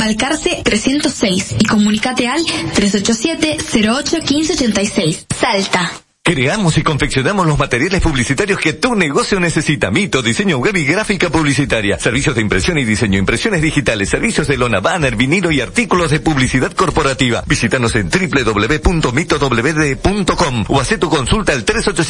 Balcarce 306 y comunícate al 387-08-1586. Salta. Creamos y confeccionamos los materiales publicitarios que tu negocio necesita. Mito, diseño web y gráfica publicitaria. Servicios de impresión y diseño, impresiones digitales, servicios de lona, banner, vinilo y artículos de publicidad corporativa. Visítanos en www.mitowd.com o haz tu consulta al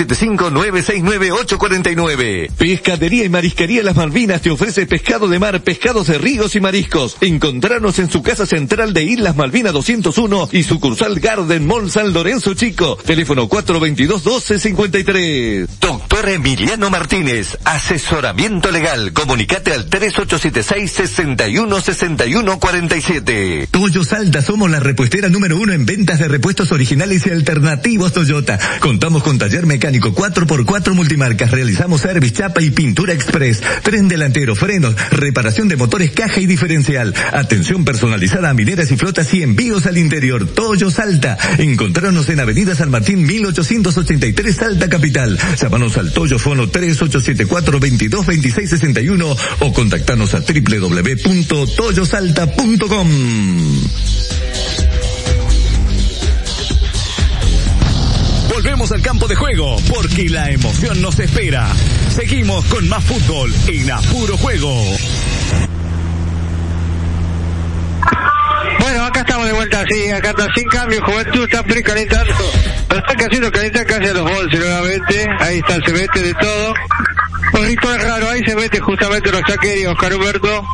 3875-969-849. Pescadería y Marisquería Las Malvinas te ofrece pescado de mar, pescados de ríos y mariscos. Encontranos en su casa central de Islas Malvinas 201 y sucursal Garden Mall San Lorenzo Chico. Teléfono 422-1253. Doctor Emiliano Martínez, asesoramiento legal. Comunicate al 3876-616147. Toyo Salta, somos la repuestera número 1 en ventas de repuestos originales y alternativos Toyota. Contamos con taller mecánico 4x4 multimarcas. Realizamos service, chapa y pintura express. Tren delantero, frenos, reparación de motores, caja y diferencial. Atención personalizada a mineras y flotas y envíos al interior. Toyo Salta. Encontrarnos en Avenida San Martín 1883 Salta Capital. Llámanos al Toyo Fono 3874-222661 o contactarnos a www.toyosalta.com. Volvemos al campo de juego porque la emoción nos espera. Seguimos con más fútbol en A Puro Juego. Bueno, acá estamos de vuelta, sí, acá está sin cambio, Juventud está precalentando, lo están haciendo calentar casi a los 11 nuevamente, ahí está, se mete de todo, un ritual raro, ahí se mete justamente los Chaqueri, Oscar Humberto,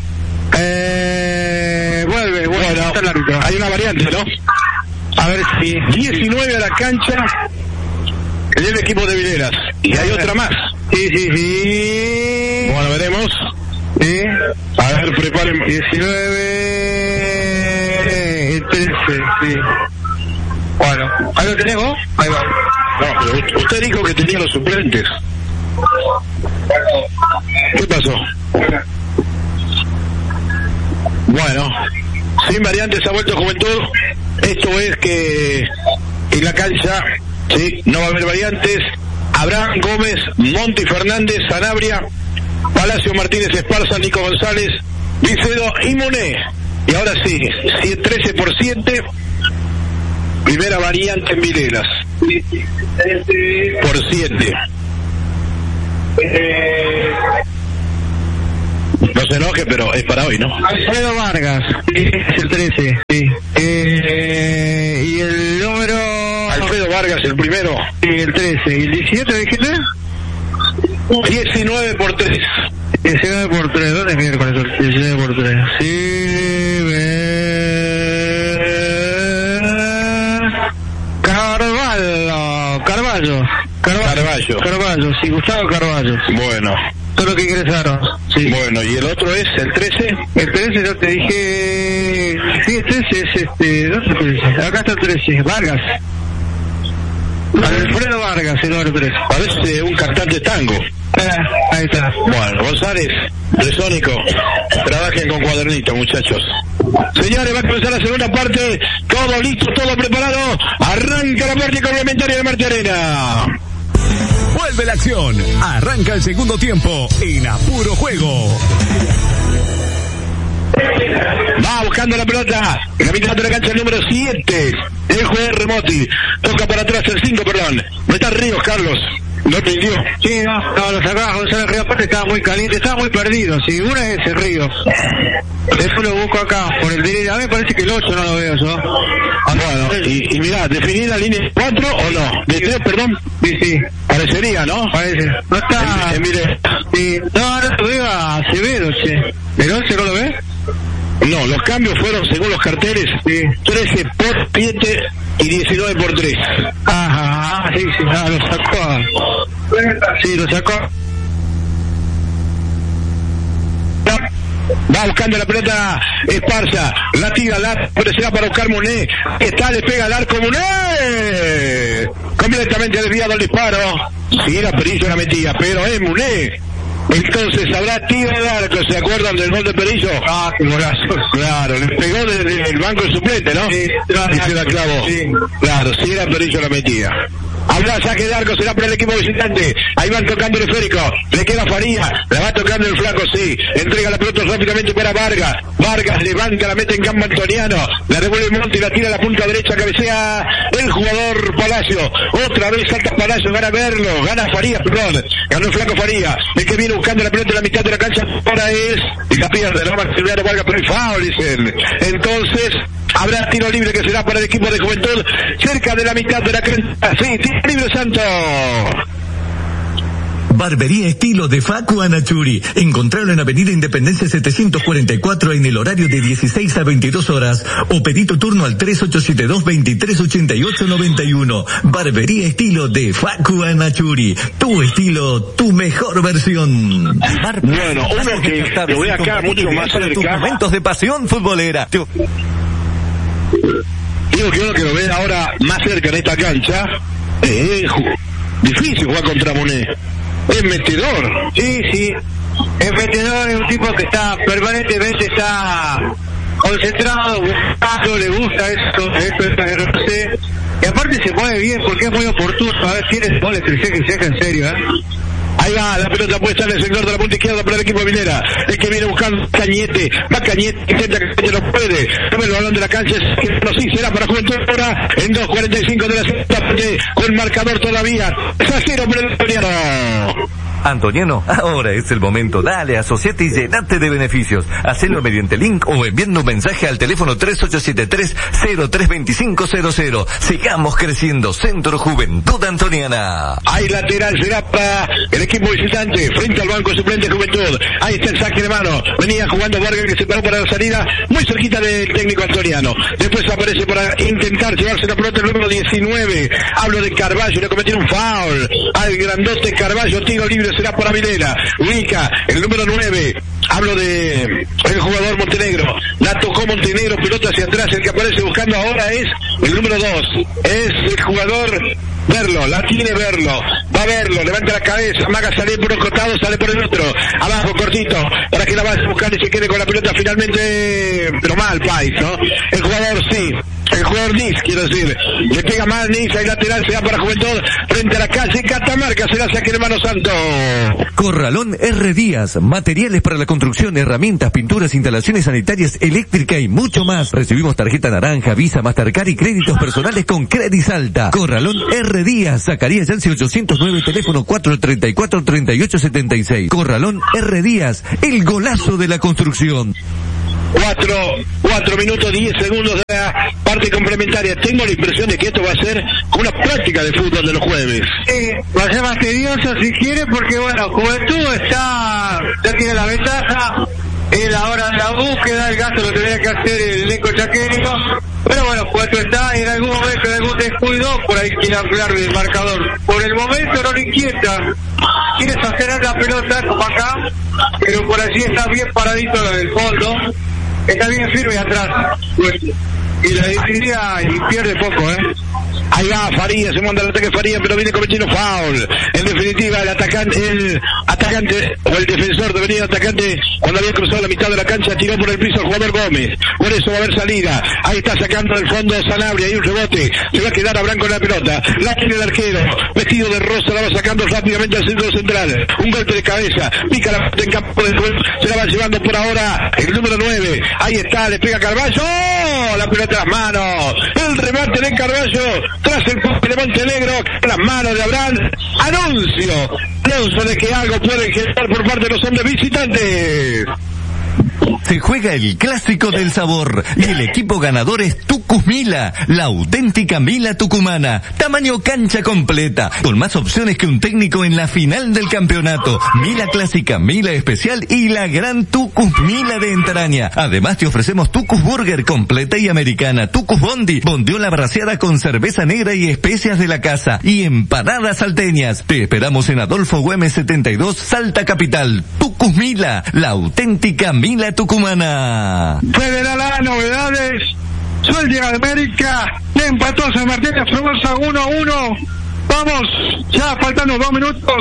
vuelve, bueno, está el árbitro. Hay una variante, ¿no? A ver si... 19 a la cancha, el equipo de Vileras, y hay otra más. Sí. Bueno, veremos. Sí. A ver, preparen. 19, 13, sí. Bueno, ahí lo tenemos. Ahí va. No, pero usted dijo que tenía los suplentes. ¿Qué pasó? Bueno, sin variantes ha vuelto Juventud. Esto es que en la cancha, sí, no va a haber variantes. Abraham Gómez, Monti Fernández, Sanabria, Palacio Martínez Esparza, Nico González, Vicedo y Moné. Y ahora sí, 13 por 7. Primera variante en Vileras. Por 7. No se enoje, pero es para hoy, ¿no? Alfredo Vargas, es el 13, sí. Y el número... Alfredo Vargas, el primero. Sí, el 13. ¿Y el 17 dijiste? 19 por 3. 19 por 3, ¿dónde es miércoles? 19 por 3. Sí, Carvalho, sí, Gustavo Carvalho. Bueno. Todo lo que ingresaron. Sí. Bueno, ¿y el otro es el 13? El 13 yo te dije... Sí, el 13 es ¿dónde te dice? Acá está el 13, Vargas. Alfredo Vargas, el número 13. Parece un cantante tango. Ahí está. Bueno, González, Resónico, trabajen con cuadernito, muchachos. Señores, va a comenzar la segunda parte. Todo listo, todo preparado. Arranca la parte complementaria de Marte Arena. Vuelve la acción. Arranca el segundo tiempo en A Puro Juego. Va buscando la pelota. En la mitad de la cancha el número 7. El juez Remoti. Toca para atrás el 5, perdón. No está Ríos, Carlos. No te dio. Sí, no, lo sacaba Gonzalo Ríos. Aparte estaba muy caliente, estaba muy perdido. Sí, una es ese Ríos. Después lo busco acá por el derecho. A mí me parece que el 8 no lo veo yo. Bueno, y mirá, ¿definir la línea 4 o no? ¿De 3, perdón? Sí. Parecería, ¿no? Parece. No está... mire. Sí. No lo veo a Acevedo, che. ¿El 11 no lo ves? No, los cambios fueron, según los carteles, sí. 13 por 7 y 19 por 3. Ajá, sí, lo sacó. Sí, lo sacó. Va buscando la pelota Esparza, la tira, la presionada para buscar Moné. Está, le pega al arco Moné. Completamente desviado el disparo. Si era Perillo la metía, pero es Moné. Entonces habrá tiro al arco. ¿Se acuerdan del gol de Perillo? Ah, qué golazo. Claro, le pegó desde el banco de suplente, ¿no? Sí, y se la clavó. Sí. Claro, si era Perillo la metía. Habrá saque de arco, será para el equipo visitante. Ahí van tocando el esférico. Le queda Faría. La va tocando el flaco, sí. Entrega la pelota rápidamente para Vargas. Vargas levanta, la mete en campo Antoniano. La devuelve Monti, la tira a la punta derecha, cabecea el jugador Palacio. Otra vez salta Palacio, gana Verlo, gana Faría, perdón. Ganó el flaco Faría. El que viene buscando la pelota en la mitad de la cancha ahora es... Y la pierde, la va a Silviano Vargas, pero hay foul, dicen. Entonces... habrá tiro libre que será para el equipo de Juventud cerca de la mitad de la cancha. Sí, tiro libre Santo. Barbería Estilo de Facu Anachuri. Encontrarlo en Avenida Independencia 744 en el horario de 16 a 22 horas o pedí tu turno al 3872-2388-91. Barbería Estilo de Facu Anachuri. Tu estilo, tu mejor versión. Bueno, uno que lo ve acá mucho más cerca. Momentos de pasión futbolera. Digo que uno que lo ve ahora más cerca en esta cancha, difícil jugar contra Monet. Es metedor. Sí, es metedor, es un tipo que está permanentemente concentrado, buscando, le gusta esto es RC. Y aparte se mueve bien porque es muy oportuno. A ver, tiene goles que se deja en serio, Ahí va, la pelota puesta en el sector de la punta izquierda para el equipo de Minera. El que viene buscando Cañete. Va Cañete, intenta que no puede. Toma el balón de la cancha. No, sí, será para Juventud ahora en 2:45 de la segunda parte. Con marcador todavía. 0 para el Antoniano. Antoniano, ahora es el momento. Dale, asociate y llenate de beneficios. Hacelo mediante link o enviando un mensaje al teléfono 3873-032500. Sigamos creciendo. Centro Juventud Antoniana. Hay lateral, será para el equipo visitante, frente al banco suplente Juventud. Ahí está el saque de mano. Venía jugando Vargas, que se paró para la salida, muy cerquita del técnico antoniano. Después aparece para intentar llevarse la pelota el número 19. Hablo de Carballo, le cometieron un foul al grandote Carballo. Tiro libre será para Vilera. Ubica el número 9. Hablo de el jugador Montenegro. La tocó Montenegro, pelota hacia atrás. El que aparece buscando ahora es el número 2. Es el jugador Verlo, la tiene Verlo. Va a Verlo, levanta la cabeza, amaga, sale por un costado, sale por el otro. Abajo, cortito, para que la vaya a buscar y se quede con la pelota finalmente. Pero mal, Pais, ¿no? El jugador sí. El jugador Nis, quiero decir. Le pega mal Nis, hay lateral, se da para Juventud. Frente a la calle Catamarca, será saque de mano Santo. Corralón R. Díaz. Materiales para la construcción, herramientas, pinturas, instalaciones sanitarias, eléctrica y mucho más. Recibimos tarjeta naranja, Visa, Mastercard y créditos personales con Credit Salta. Corralón R. Díaz. Zacarías Yancy 809, teléfono 434-3876. Corralón R. Díaz. El golazo de la construcción. 4 minutos 10 segundos de la parte complementaria. Tengo la impresión de que esto va a ser una práctica de fútbol de los jueves. Va a ser más tedioso si quiere, porque bueno, Juventud ya tiene la ventaja. Es la hora de la búsqueda, el gasto lo tendría que hacer el elenco chaqueño. Pero bueno, Juventud está en algún momento, en algún descuido, por ahí quiere ampliar el marcador. Por el momento no le inquieta. Quiere sostener la pelota como acá, pero por allí está bien paradito en el fondo. Está bien firme atrás. Y la definiría y pierde poco, Ahí va Faría, se manda el ataque Faría, pero viene cometiendo foul. En definitiva, el atacante o el defensor debería atacante, cuando había cruzado la mitad de la cancha, tiró por el piso al jugador Gómez. Por eso va a haber salida. Ahí está sacando del fondo Sanabria, hay un rebote. Se va a quedar a Branco en la pelota. La tiene el arquero, vestido de rosa, la va sacando rápidamente al centro central. Un golpe de cabeza, pica la pelota en campo de juego, se la va llevando por ahora el número 9. Ahí está, le pega Carballo. ¡Oh! La pelota en las manos. El remate de Carballo. Tras el golpe de Montenegro, las manos de Abraham. Anuncio de que algo puede generar por parte de los hombres visitantes. Se juega el clásico del sabor y el equipo ganador es Tucus Mila, la auténtica Mila tucumana, tamaño cancha completa, con más opciones que un técnico en la final del campeonato. Mila clásica, Mila especial y la gran Tucus Mila de entraña. Además te ofrecemos Tucus Burger completa y americana, Tucus Bondi, bondiola braseada con cerveza negra y especias de la casa y empanadas salteñas. Te esperamos en Adolfo Güemes 72, Salta Capital. Tucus Mila, la auténtica Mila tucumana. Federal A, novedades. Sueldia América le empató a San Martín de Formosa 1-1. Vamos, ya faltando 2 minutos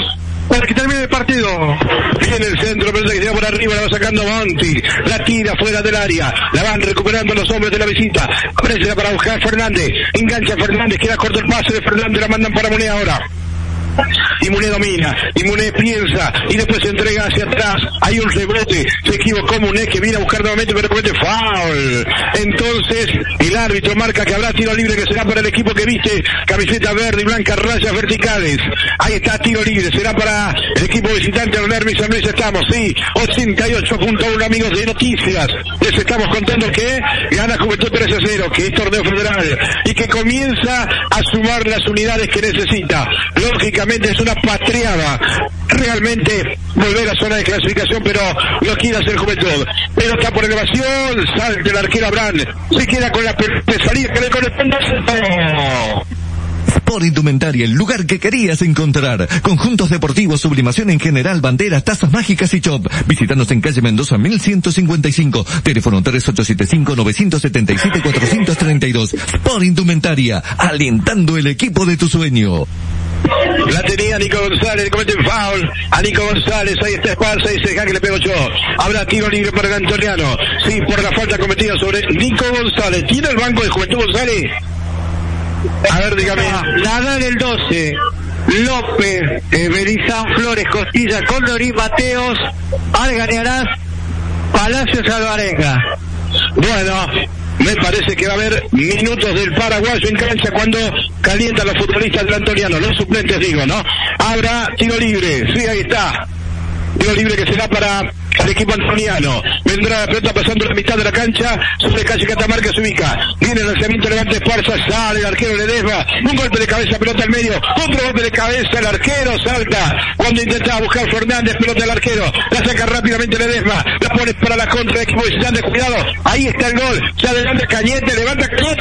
para que termine el partido. Viene el centro, pelota que se va por arriba, la va sacando Monti, la tira fuera del área, la van recuperando los hombres de la visita, aparece para buscar Fernández, engancha Fernández, queda corto el pase de Fernández, la mandan para Muné ahora. Y Muné domina, y Muné piensa, y después se entrega hacia atrás, hay un rebote, se equivocó Muné que viene a buscar nuevamente, pero comete foul. Entonces, el árbitro marca que habrá tiro libre que será para el equipo que viste camiseta verde y blanca, rayas verticales. Ahí está, tiro libre, será para el equipo visitante del Hermes San Luis. Estamos, sí, 88.1 amigos de Noticias. Les estamos contando que gana Juventud 3-0, que es torneo federal, y que comienza a sumar las unidades que necesita. Lógicamente es una patriada realmente volver a zona de clasificación, pero lo quiere hacer Juventud. Pero está por elevación, salta el arquero Abraham, se queda con la salida que le corresponde. Sport Indumentaria, el lugar que querías encontrar. Conjuntos deportivos, sublimación en general, banderas, tazas mágicas y shop. Visítanos en calle Mendoza 1155, teléfono 3875-977-432. Sport Indumentaria, alentando el equipo de tu sueño. La tenía Nico González, le comete foul a Nico González, ahí está Esparza, y se deja que le pego yo. Habrá tiro libre para el Antoniano, sí, por la falta cometida sobre Nico González. ¿Tiene el banco de Juventud González? A ver, dígame. Nadal el 12, López, Berizán, Flores, Costilla, Condorí, Mateos, Alganearás, Palacios, Alvarenga. Bueno, me parece que va a haber minutos del paraguayo en cancha cuando calientan los futbolistas del Antoniano, los suplentes digo, ¿no? Habrá tiro libre, sí, ahí está. Tiro libre que será para el equipo antoniano. Vendrá la pelota pasando la mitad de la cancha, sobre calle Catamarca se ubica. Viene el lanzamiento, levanta Esparza, sale el arquero Ledesma, un golpe de cabeza, pelota al medio, otro golpe de cabeza, el arquero salta. Cuando intentaba buscar Fernández, pelota al arquero, la saca rápidamente Ledesma, la pone para la contra del equipo visitante, cuidado, ahí está el gol, se adelanta Cañete, levanta Cañete,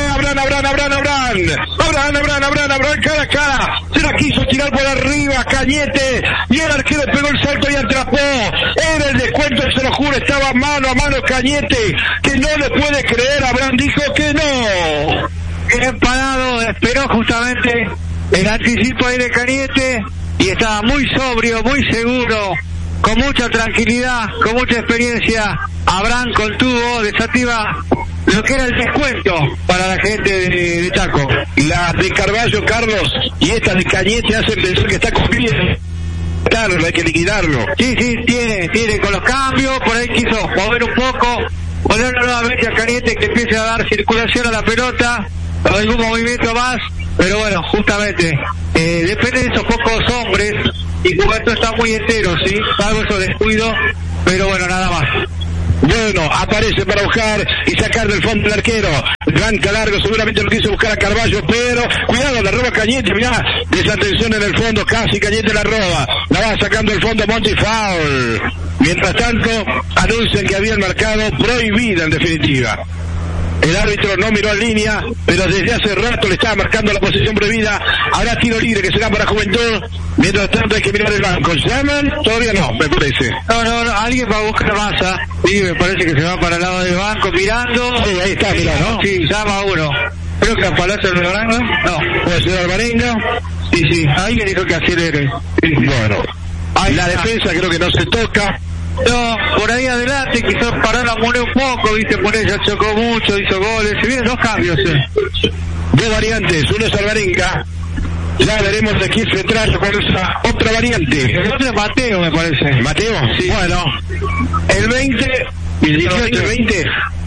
Abraham, cara a cara, se la quiso tirar por arriba, Cañete, y el arquero pegó el salto y atrapó. Era el descuento, se lo juro, estaba mano a mano Cañete, que no le puede creer. Abraham dijo que no. Bien parado, esperó justamente el anticipo ahí de Cañete y estaba muy sobrio, muy seguro, con mucha tranquilidad, con mucha experiencia. Abraham contuvo, desactiva lo que era el descuento para la gente de Chaco. La de Carballo, Carlos, y esta de Cañete hacen pensar que está cumpliendo. Claro, hay que liquidarlo. Sí, tiene con los cambios, por ahí quiso mover un poco, ponerlo nuevamente a Cañete que empiece a dar circulación a la pelota, algún movimiento más, pero bueno, justamente, depende de esos pocos hombres, y Juventud está muy entero, sí, salvo esos descuidos, pero bueno, nada más. Bueno, aparece para buscar y sacar del fondo el arquero. Blanca largo, seguramente lo quiso buscar a Carballo, pero cuidado, la roba Cañete, mirá, desatención en el fondo, casi Cañete la roba. La va sacando el fondo Monti, foul. Mientras tanto, anuncian que habían marcado prohibida en definitiva. El árbitro no miró en línea, pero desde hace rato le estaba marcando la posición prohibida. Habrá tiro libre que será para Juventud. Mientras tanto hay que mirar el banco. ¿Llaman? Todavía no, me parece. No, alguien va a buscar masa. Sí, me parece que se va para el lado del banco mirando. Sí, ahí está, mirá, ¿no? Sí, llama a uno. Creo que a Palacio de Alvarenga. No. ¿Puede ser Alvarenga? Sí. Alguien dijo que acelere. Sí. Bueno. Ahí la defensa creo que no se toca. No, por ahí adelante quizás parar a Muné un poco, viste, Muné ya chocó mucho, hizo goles, se vienen dos cambios. Dos variantes, uno es Alvarenga, ya veremos de quién se trata con esa otra variante. El otro es Mateo, me parece. ¿Mateo? Sí. Bueno, el 20, el 18, el 20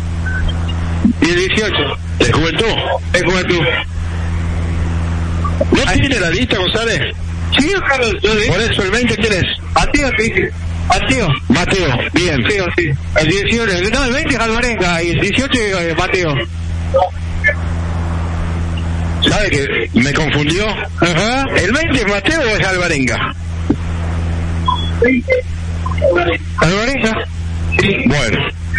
y el 18. ¿De Juventud? Es Juventud. ¿No tiene la lista, González? Sí, Carlos. Por eso, el 20, ¿quién es? Mateo, te dije. Mateo, bien. Mateo, sí. El 18, no, el 20 es Alvarenga y el 18 es Mateo. ¿Sabe que me confundió? Ajá. ¿El 20 es Mateo o es Alvarenga? Alvarenga. Sí. Bueno.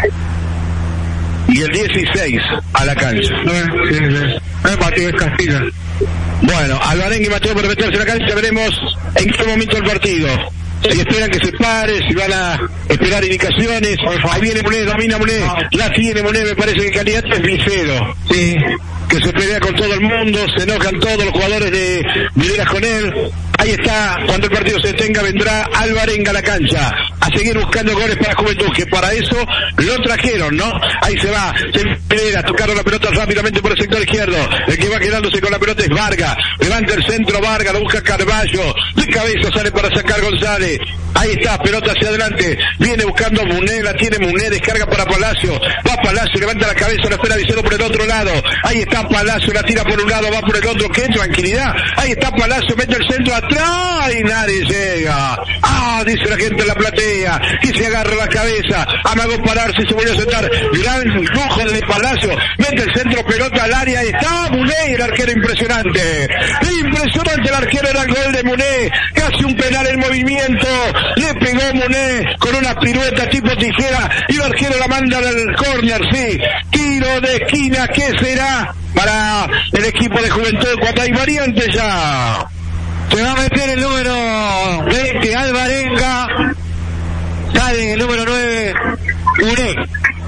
Y el 16 a la cancha. Sí. No es Mateo, es Castilla. Bueno, Alvarenga y Mateo para meterse en la cancha, veremos en qué momento el partido. Si esperan que se pare, si van a esperar indicaciones. Ahí viene Muné, domina Muné, la tiene Muné, me parece que el candidato es Vicedo. Sí. Que se pelea con todo el mundo, se enojan todos los jugadores de Mineras con él. Ahí está, cuando el partido se detenga vendrá Alvarenga a la cancha a seguir buscando goles para Juventud, que para eso lo trajeron, ¿no? Ahí se va, Pereira, tocaron la pelota rápidamente por el sector izquierdo, el que va quedándose con la pelota es Vargas, levanta el centro Vargas, lo busca Carballo, de cabeza sale para sacar González, ahí está, pelota hacia adelante, viene buscando Muné, la tiene Muné, descarga para Palacio, va Palacio, levanta la cabeza, la espera Vicero por el otro lado, ahí está Palacio, la tira por un lado, va por el otro, qué tranquilidad, ahí está Palacio, mete el centro atrás y nadie llega, dice la gente en la platea, y se agarra la cabeza, amagó pararse y se vuelve a sentar, gran lujo de Palacio, mete el centro, pelota al área, y está Muné, el arquero impresionante el arquero, era el gol de Muné, casi un penal en movimiento, le pegó Muné con una pirueta tipo tijera, y el arquero la manda al córner, sí, tiro de esquina, ¿qué será para el equipo de Juventud cuando hay variantes ya? Se va a meter el número 20, Alvarenga. Sale el número 9, Muné.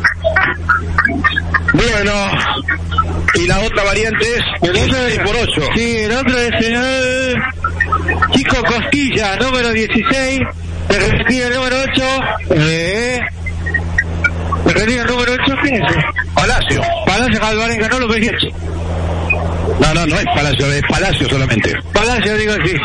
Bueno, y la otra variante es el 6 por 8. Sí, el otro es el Chico Costilla, número 16. Se retira el número 8. Se retira el número 8, ¿quién es? Palacio Alvarenga, no lo veía. No es Palacio, es Palacio solamente. Palacio, digo, sí.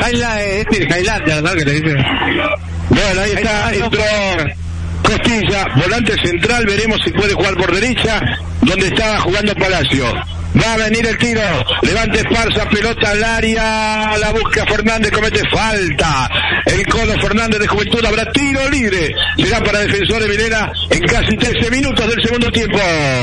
Highlander, ¿no? Que le dicen. Bueno, ahí está, entró Costilla, volante central, veremos si puede jugar por derecha, donde estaba jugando Palacio. Va a venir el tiro, levanta Esparza, pelota al área, la busca Fernández, comete falta. El cono Fernández de Juventud, habrá tiro libre. Será para Defensores Vilena en casi 13 minutos del segundo tiempo.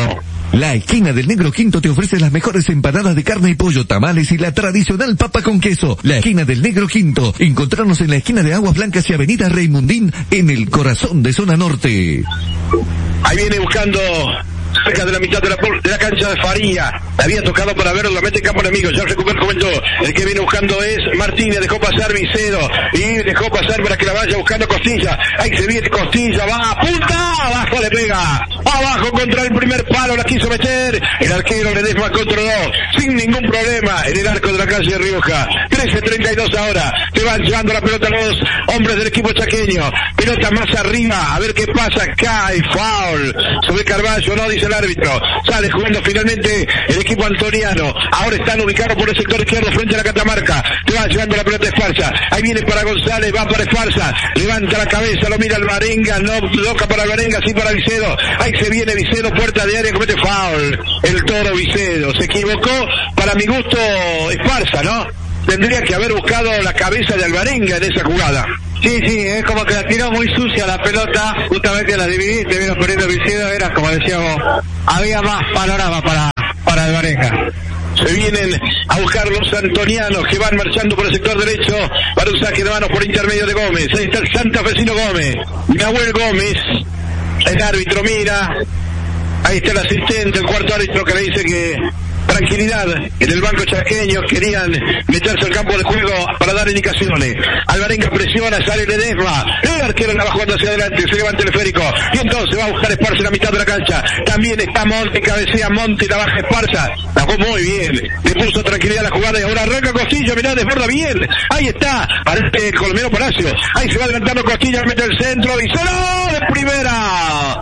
La esquina del Negro Quinto te ofrece las mejores empanadas de carne y pollo, tamales y la tradicional papa con queso. La esquina del Negro Quinto. Encontrarnos en la esquina de Aguas Blancas y Avenida Raimundín, en el corazón de Zona Norte. Ahí viene buscando cerca de la mitad de la cancha de Faría. Le había tocado para verlo, la mete en campo enemigo. Ya recupera Juventud. El que viene buscando es Martínez. Dejó pasar Vicedo y dejó pasar para que la vaya buscando Costilla. Ahí se viene Costilla, va a punta, abajo le pega. Abajo contra el primer palo, la quiso meter. El arquero Ledesma controló sin ningún problema en el arco de la calle de Rioja. 13:32 ahora. Te van llevando la pelota los hombres del equipo chaqueño. Pelota más arriba, a ver qué pasa. Cae foul sobre Carballo, no dice el árbitro. Sale jugando finalmente el equipo antoniano. Ahora están ubicados por el sector izquierdo frente a la Catamarca. Te va llevando la pelota Esparza. Ahí viene para González, va para Esparza. Levanta la cabeza, lo mira Alvarenga, no toca para Alvarenga, sí para Vicedo. Ahí se viene Vicedo, puerta de área, comete foul. El toro Vicedo. Se equivocó, para mi gusto, Esparza, ¿no? Tendría que haber buscado la cabeza de Alvarenga en esa jugada. Sí, es como que la tiró muy sucia la pelota, justamente la dividiste, vino perdiendo Vicedo, era como decíamos, había más panorama para Alvarenga. Se vienen a buscar los antonianos que van marchando por el sector derecho para un saque de manos por intermedio de Gómez. Ahí está el santafesino Gómez, Nahuel Gómez, el árbitro mira, ahí está el asistente, el cuarto árbitro que le dice que tranquilidad en el banco chaqueño, querían meterse al campo de juego para dar indicaciones. Alvarenga presiona, sale Ledesma, el arquero la va jugando hacia adelante, se levanta el esférico y entonces va a buscar Esparza en la mitad de la cancha. También está Monte, cabecea Monte, la baja Esparza, la jugó muy bien, le puso tranquilidad a la jugada y ahora arranca Costilla, mirá, desborda bien, ahí está, parece el Colomero Palacio, ahí se va adelantando Costilla, mete el centro y solo de primera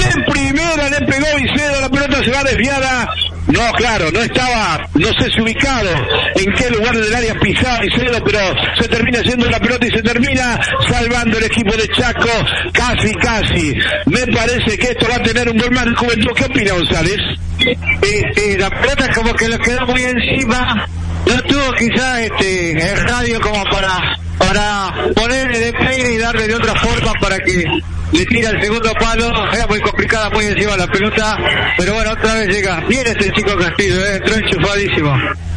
le pegó Vicedo, la pelota se va desviada. No, claro, no estaba, no sé si ubicado en qué lugar del área pisaba Vicedo, pero se termina yendo la pelota y se termina salvando el equipo de Chaco, casi. Me parece que esto va a tener un gol más de Juventud. ¿Qué opina González? La pelota como que le quedó muy encima, no tuvo quizá el radio como para ponerle de peine y darle de otra forma para que le tira el segundo palo. Era muy complicada, muy encima la pelota, pero bueno, otra vez llega bien este chico Castillo, entró enchufadísimo.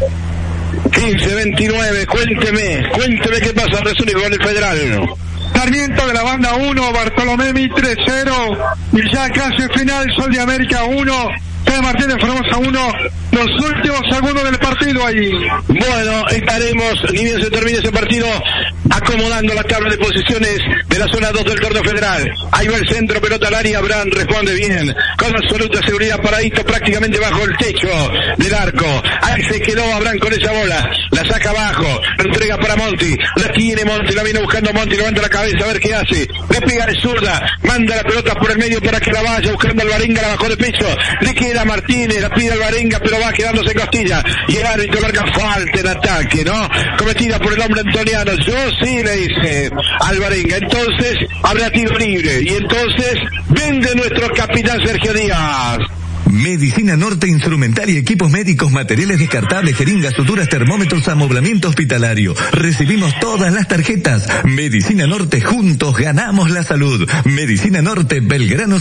15-29, cuénteme qué pasa, resume con el Federal. Sarmiento de la banda 1, Bartolomé 3-0, y ya casi final, Sol de América 1, San Martín de Formosa 1, los últimos segundos del partido ahí. Bueno, estaremos, ni bien se termine ese partido, acomodando la tabla de posiciones de la zona 2 del torneo federal. Ahí va el centro, pelota al área, Abraham responde bien, con absoluta seguridad, paradito prácticamente bajo el techo del arco. Ahí se quedó Abraham con esa bola, la saca abajo, la entrega para Monti, la tiene Monti, la viene buscando Monti, levanta la cabeza a ver qué hace, le pega de zurda, manda la pelota por el medio para que la vaya buscando Alvarenga, la bajó de pecho, le queda Martínez, la pide Alvarenga, pero va quedándose en costilla, y el árbitro marca falta en ataque, ¿no? Cometida por el hombre antoniano. Yo sí, le dice Alvarenga. Entonces habrá tiro libre, y entonces vende nuestro capitán Sergio Díaz. Medicina Norte Instrumental y equipos médicos, materiales descartables, jeringas, suturas, termómetros, amoblamiento hospitalario. Recibimos todas las tarjetas. Medicina Norte, juntos ganamos la salud. Medicina Norte, Belgrano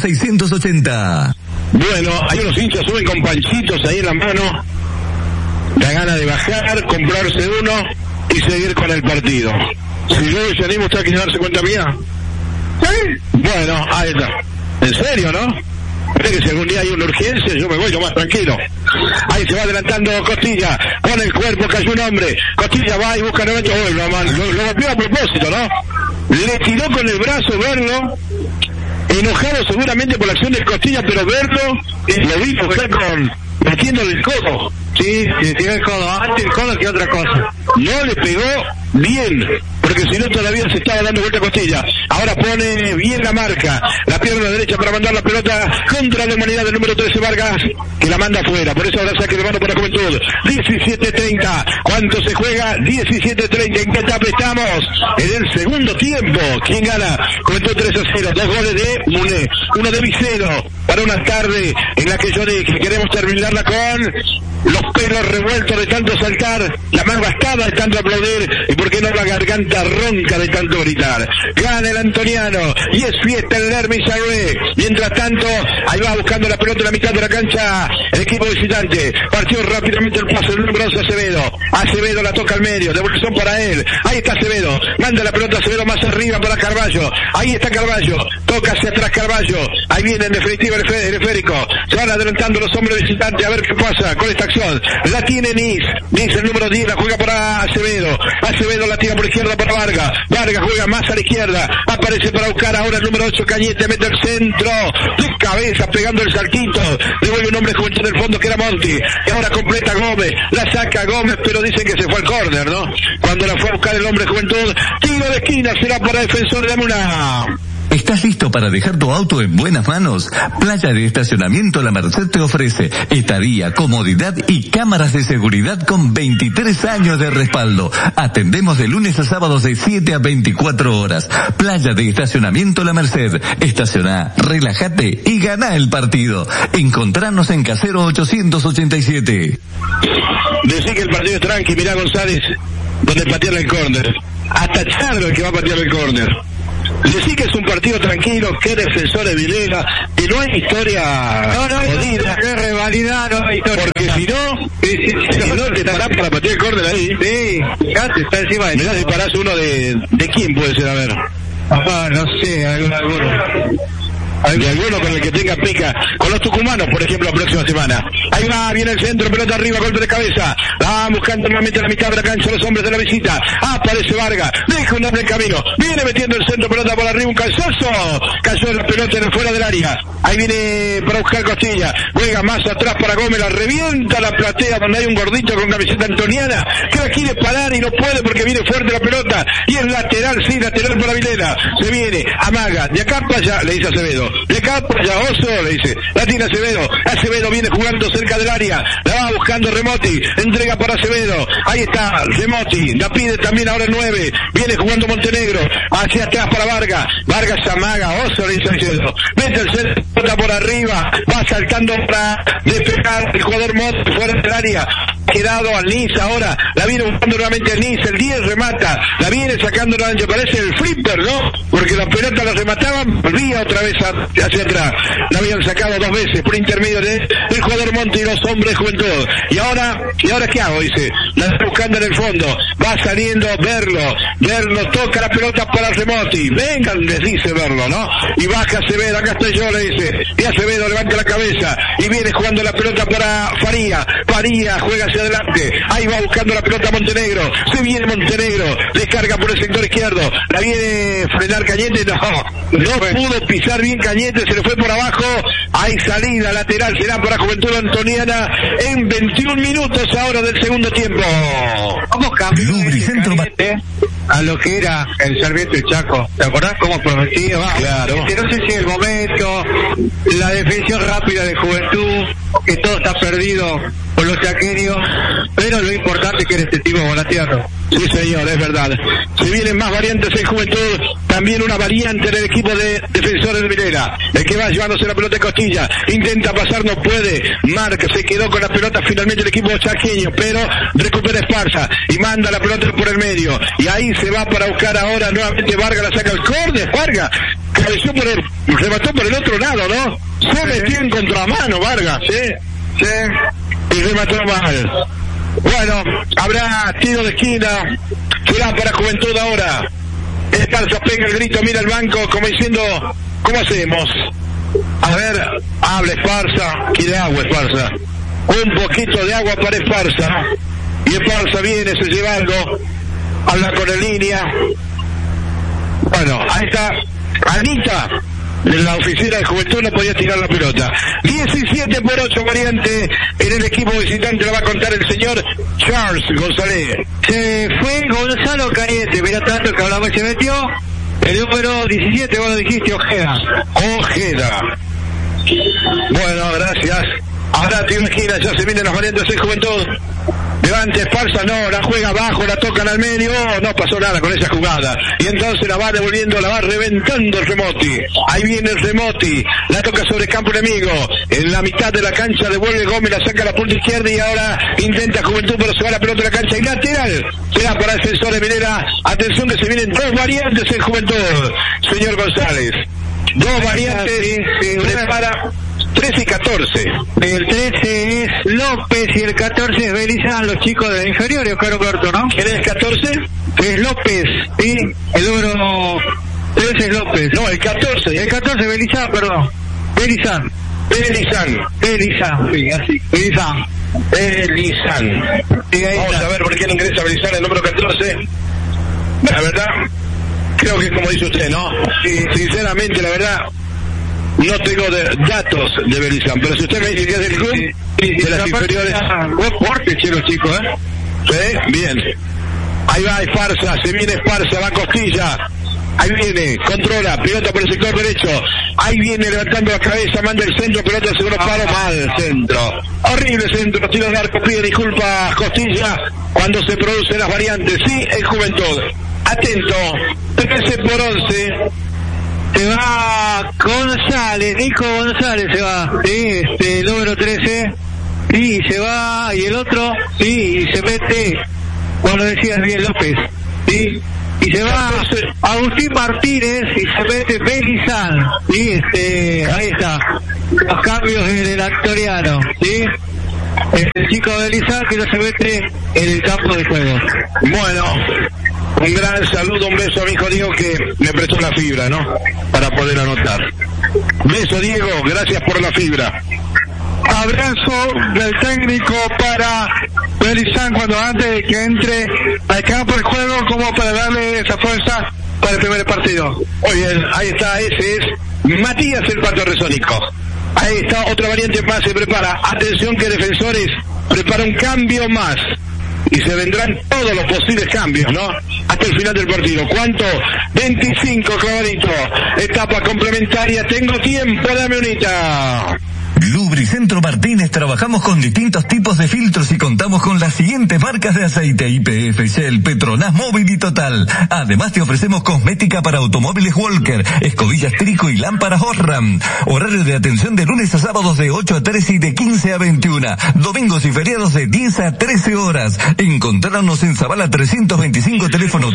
680. Bueno, hay unos hinchas, suben con panchitos ahí en la mano. Da gana de bajar, comprarse uno y seguir con el partido. Si yo se animo, ¿usted quiere darse cuenta mía? ¿Sí? Bueno, ahí está. ¿En serio, no? Que si algún día hay una urgencia, yo me voy lo más tranquilo. Ahí se va adelantando Costilla, con el cuerpo cayó un hombre. Costilla va y busca nuevamente. Lo golpeó a propósito, ¿no? Le tiró con el brazo, verlo. Enojado seguramente por la acción de Costilla, pero verlo, lo vi buscar con metiéndole el codo. Sí, tiró el codo, antes el codo que otra cosa. No le pegó bien, porque si no todavía se estaba dando vuelta a Costilla. Ahora pone bien la marca, la pierna derecha para mandar la pelota contra la humanidad del número 13 Vargas, que la manda afuera. Por eso ahora saque de mano para Juventud. 17:30. ¿Cuánto se juega? 17:30. ¿En qué etapa estamos? En el segundo tiempo. ¿Quién gana? Juventud 3-0. 2 goles de Muné, uno de Vicero, para una tarde en la que yo dije que queremos terminarla con los pelos revueltos de tanto saltar, la mano gastada de tanto aplaudir, y por qué no la garganta ronca de tanto gritar. Gana el antoniano y es fiesta en el Hermes Arrué. Mientras tanto, ahí va buscando la pelota en la mitad de la cancha el equipo visitante. Partió rápidamente el pase del número 11 Acevedo. Acevedo la toca al medio, devolución para él. Ahí está Acevedo, manda la pelota Acevedo más arriba para Carballo. Ahí está Carballo, toca hacia atrás Carballo. Ahí viene en definitiva el esférico. Se van adelantando los hombres visitantes a ver qué pasa con esta acción. La tiene Nis, el número 10, la juega para Acevedo. Acevedo la tira por izquierda para Vargas. Vargas juega más a la izquierda. Aparece para buscar ahora el número 8 Cañete, mete el centro de cabeza pegando el saltito. Devuelve un hombre Juventud del fondo que era Monti. Y ahora completa Gómez. La saca Gómez, pero dicen que se fue al córner, ¿no? Cuando la fue a buscar el hombre Juventud. Tiro de esquina será para Defensor de Amuna. ¿Estás listo para dejar tu auto en buenas manos? Playa de Estacionamiento La Merced te ofrece estadía, comodidad y cámaras de seguridad con 23 años de respaldo. Atendemos de lunes a sábados de 7 a 24 horas. Playa de Estacionamiento La Merced. Estaciona, relájate y gana el partido. Encontranos en Casero 887. Decí que el partido es tranqui, mirá González, donde patear el córner. Hasta Charlo el que va a patear el córner. Decí que es un partido tranquilo, que Defensor de Vilela, que no hay historia jodida. No, rivalidad, no hay historia. Porque si no te parás para patear el córner ahí. Sí, fíjate, está encima de... Mirá si parás uno de quién puede ser, a ver. No sé, alguno. De alguno con el que tenga pica, con los tucumanos, por ejemplo, la próxima semana. Ahí va, viene el centro, pelota arriba, golpe de cabeza. Va buscando nuevamente la mitad de la cancha los hombres de la visita. Aparece Vargas, deja un hombre en camino. Viene metiendo el centro, pelota por arriba, un calzazo. Cayó la pelota en el fuera del área. Ahí viene para buscar Costilla. Juega más atrás para Gómez, la revienta la platea donde hay un gordito con camiseta antoniana que la quiere parar y no puede porque viene fuerte la pelota. Y es lateral, sí, lateral para Vilela. Se viene, amaga, de acá para allá, le dice Acevedo. De acá para allá, Oso, le dice. La tiene Acevedo. Acevedo viene jugando cerca del área. La va buscando Remoti. Entrega para Acevedo. Ahí está Remoti. La pide también ahora el 9. Viene jugando Montenegro. Hacia atrás para Vargas. Vargas amaga. Oso, le dice Acevedo. Mete el centro por arriba. Va saltando para despejar el jugador Monti fuera del área. Quedado al Nis ahora. La viene buscando nuevamente el Nis. El 10 remata. La viene sacando nuevamente. Parece el flipper, ¿no? Porque la pelota la remataban. Volvía otra vez hacia atrás. La habían sacado 2 veces por intermedio del jugador Monti y los hombres Juventud. Y ahora ¿qué hago? Dice. La está buscando en el fondo. Va saliendo Verlo toca la pelota para Remoti. Vengan, les dice Verlo, ¿no? Y baja Acevedo. Acá estoy yo, le dice. Y Acevedo levanta la cabeza. Y viene jugando la pelota para Faría. Faría juega hacia hacia adelante. Ahí va buscando la pelota Montenegro. Se viene Montenegro. Descarga por el sector izquierdo. La viene frenar Cañete. No pudo pisar bien Cañete. Se le fue por abajo. Hay salida lateral. Será para Juventud Antoniana en 21 minutos ahora del segundo tiempo. ¿Cómo cambió Lubricentro a lo que era el Sarmiento y Chaco? ¿Te acordás cómo prometía? Claro. No sé si el momento, la defensión rápida de Juventud, que todo está perdido por los chaqueños, pero lo importante es que era este tipo volateando. Sí, señor, es verdad. Se vienen más variantes en Juventud. También una variante en el equipo de Defensores de Minera. El que va llevándose la pelota de Costilla. Intenta pasar, no puede. Marca, se quedó con la pelota finalmente el equipo chaqueño, pero recupera Esparza y manda la pelota por el medio. Y ahí se va para buscar ahora nuevamente Vargas, la saca el córner. Vargas cabeció remató por el otro lado, ¿no? Se metió en contramano Vargas, sí. Y remató mal. Bueno, habrá tiro de esquina. Será para Juventud ahora. Esparza pega el grito, mira el banco como diciendo, ¿cómo hacemos? A ver, habla Esparza. Quiere agua Esparza. Un poquito de agua para Esparza. Y Esparza viene, se lleva algo. Habla con el línea. Bueno, ahí está Anita. En la oficina de Juventud no podía tirar la pelota. 17-8 variante en el equipo visitante, lo va a contar el señor Charles González. Se fue Gonzalo Cañete, mira tanto que hablamos, se metió el número 17, vos lo dijiste, Ojeda. Bueno, gracias. Ahora tiene esquina, ya se vienen las variantes en Juventud. Levante Esparza, no, la juega abajo, la tocan al medio, no pasó nada con esa jugada. Y entonces la va devolviendo, la va reventando el Remoti. Ahí viene el Remoti, la toca sobre campo enemigo. En la mitad de la cancha devuelve Gómez, la saca a la punta izquierda y ahora intenta Juventud, pero se va la pelota a la cancha y lateral. Será para Defensores de Minera. Atención que se vienen dos variantes en Juventud, señor González. Dos variantes, prepara 13 y 14. El 13 es López y el 14 es Belizán, los chicos de inferiores, Oscar Corto, ¿no? ¿Quién es el 14? Es López, sí, el número 13 es López. No, el 14. El 14 es Belizán, perdón. Belizán, sí, así. Belizán. Sí, vamos a ver por qué no ingresa Belizán el número 14. La verdad, creo que es como dice usted, ¿no? Sí, sinceramente, la verdad, no tengo datos de Belizán, pero si usted me dice que es del club, de las inferiores. Buen fuerte, los chicos, ¿eh? Sí, bien. Ahí va Esparza, se viene Esparza, va Costilla. Ahí viene, controla, pelota por el sector derecho. Ahí viene levantando la cabeza, manda el centro, pelota al segundo palo, mal centro. Horrible centro, tiro de arco, pide disculpas Costilla cuando se producen las variantes. Sí, en Juventud. Atento, 13-11. Se va González, Nico González se va, sí, número 13, sí, se va, y el otro, sí, y se mete, como decías bien López, sí, y se va Agustín Martínez y se mete Belizán, sí, ahí está, los cambios del actoriano, sí, el chico Belizán que no se mete en el campo de juego. Bueno, un gran saludo, un beso a mi hijo Diego que me prestó la fibra, ¿no? Para poder anotar. Beso Diego, gracias por la fibra. Abrazo del técnico para Belizán cuando antes de que entre al campo de juego, como para darle esa fuerza para el primer partido. Muy bien, ahí está, ese es Matías el Pato Resónico. Ahí está, otra variante más se prepara. Atención que Defensores prepara un cambio más. Y se vendrán todos los posibles cambios, ¿no? Hasta el final del partido. ¿Cuánto? 25, clavadito. Etapa complementaria. Tengo tiempo, dame unita. Lubricentro Martínez, trabajamos con distintos tipos de filtros y contamos con las siguientes marcas de aceite: YPF, Shell, Petronas, Móvil y Total. Además te ofrecemos cosmética para automóviles Walker, escobillas Trico y lámparas Osram. Horario de atención de lunes a sábados de 8 a 13 y de 15 a 21. Domingos y feriados de 10 a 13 horas. Encontrarnos en Zavala 325, teléfono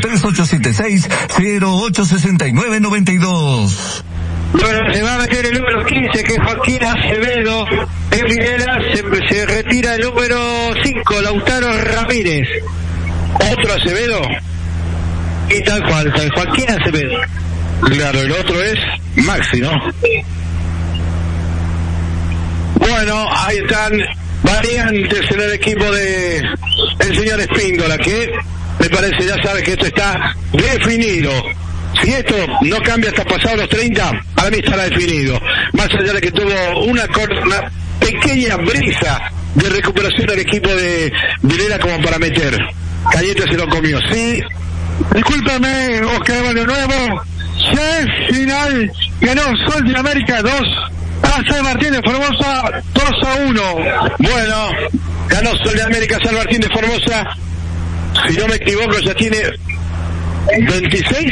3876-086992. Bueno, se va a meter el número 15, que es Joaquín Acevedo. En Minera se retira el número 5, Lautaro Ramírez. ¿Otro Acevedo? Y tal cual, Joaquín Acevedo. Claro, el otro es Maxi, ¿no? Bueno, ahí están variantes en el equipo de el señor Espíndola, que me parece, ya sabe que esto está definido. Si esto no cambia hasta pasados los 30, para mí estará definido. Más allá de que tuvo una pequeña brisa de recuperación del equipo de Vilera como para meter. Cañete se lo comió, sí. Discúlpame, Oscar, de nuevo. Ya es final, ganó Sol de América 2 a San Martín de Formosa 2-1. Bueno, ganó Sol de América San Martín de Formosa. Si no me equivoco, ya tiene 26.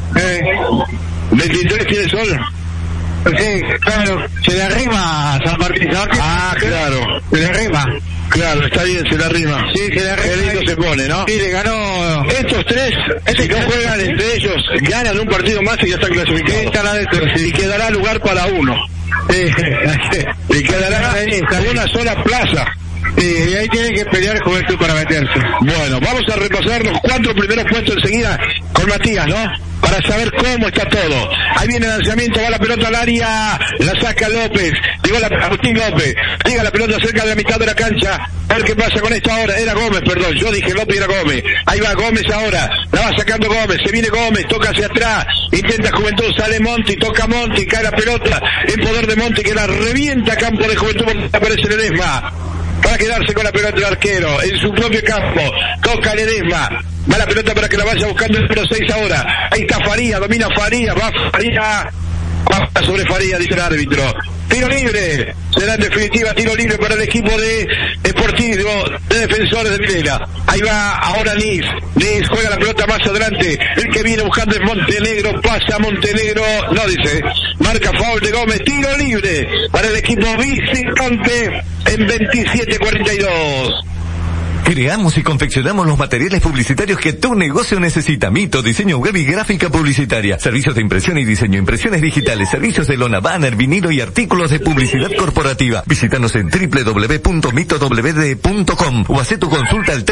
23 tiene Sol. Sí, claro, se le arrima a San Martín. Ah, claro. Se le arrima. Claro, está bien, se le arrima. Sí, se le arrima. Qué lindo se pone, ¿no? Sí, le ganó. Estos tres, si no juegan entre ellos, ganan un partido más y ya están clasificados. Y quedará lugar para uno. Y quedará una sola plaza. Y ahí tiene que pelear Juventud para meterse. Bueno, vamos a repasar los 4 primeros puestos enseguida con Matías, ¿no? Para saber cómo está todo. Ahí viene el lanzamiento, va la pelota al área, la saca López, llegó Agustín López, llega la pelota cerca de la mitad de la cancha, a ver qué pasa con esto ahora, era Gómez, perdón, yo dije López, era Gómez, ahí va Gómez ahora, la va sacando Gómez, se viene Gómez, toca hacia atrás, intenta Juventud, sale Monti, toca Monti, cae la pelota, en poder de Monti que la revienta campo de Juventud, aparece Ledesma. Para quedarse con la pelota del arquero en su propio campo, toca Ledesma, va la pelota para que la vaya buscando el número 6 ahora, ahí está Faría, domina Faría, va Faría, pasa sobre Faría, dice el árbitro, tiro libre, será en definitiva tiro libre para el equipo de Deportivo de Defensores de Vilera. Ahí va ahora Nis juega la pelota más adelante, el que viene buscando es Montenegro, pasa Montenegro, no dice, marca foul de Gómez, tiro libre para el equipo visitante en 27-42. Creamos y confeccionamos los materiales publicitarios que tu negocio necesita. Mito, diseño web y gráfica publicitaria. Servicios de impresión y diseño, impresiones digitales, servicios de lona, banner, vinilo y artículos de publicidad corporativa. Visítanos en www.mitowd.com o haz tu consulta al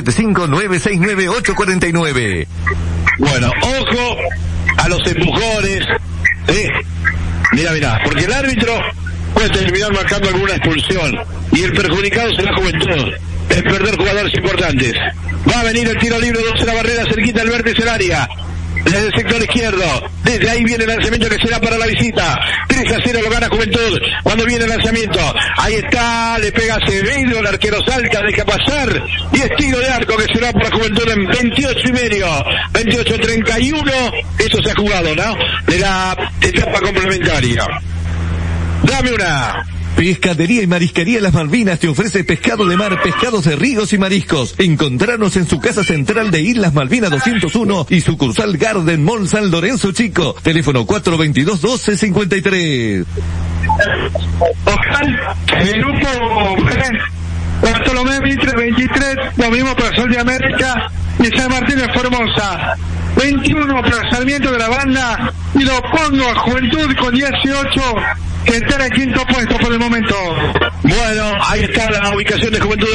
3875-969-849. Bueno, ojo a los empujones. Mira, porque el árbitro puede terminar marcando alguna expulsión y el perjudicado será Juventud. Es perder jugadores importantes. Va a venir el tiro libre, 12 la barrera, cerquita al vértice del área. Desde el sector izquierdo. Desde ahí viene el lanzamiento que será para la visita. 3-0 lo gana Juventud. Cuando viene el lanzamiento. Ahí está, le pega Acevedo, el arquero salta, deja pasar. Y es tiro de arco que será para Juventud en 28,5. 28-31. Eso se ha jugado, ¿no? De la etapa complementaria. Dame una. Pescadería y Marisquería Las Malvinas te ofrece pescado de mar, pescados de ríos y mariscos. Encontranos en su casa central de Islas Malvinas 201 y sucursal Garden Mall San Lorenzo Chico. Teléfono 422-1253. Ojalá, el grupo Bartolomé Mitre 23, lo mismo para Sol de América y San Martín de Formosa. 21 para Sarmiento de la Banda y lo pongo a Juventud con 18 que está en quinto puesto por el momento. Bueno, ahí está la ubicación de Juventud.